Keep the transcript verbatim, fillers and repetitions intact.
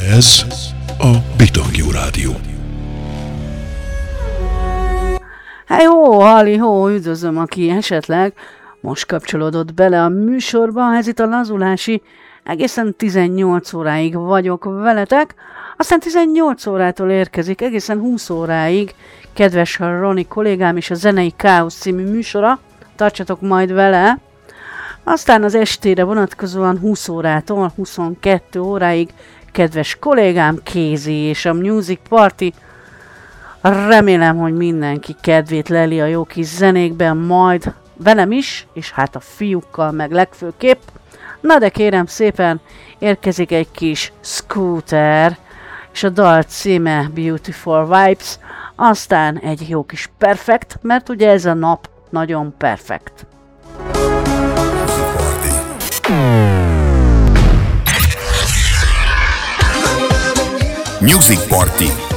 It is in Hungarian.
Ez a Bitangjú Rádió. Hát jó, halli, hó, üdvözlöm, aki esetleg most kapcsolódott bele a műsorba. Ez itt a Lazulási, egészen tizennyolc óráig vagyok veletek, aztán tizennyolc órától érkezik egészen húsz óráig kedves Roni kollégám és a Zenei Káosz című műsora, tartsatok majd vele. Aztán az estére vonatkozóan húsz órától huszonkettő óráig kedves kollégám Kézi és a Music Party. Remélem, hogy mindenki kedvét leli a jó kis zenékben, majd velem is, és hát a fiúkkal meg legfőképp. Na de kérem szépen, érkezik egy kis Scooter, és a dal címe Beautiful Vibes, aztán egy jó kis Perfect, mert ugye ez a nap nagyon perfekt. Music Party.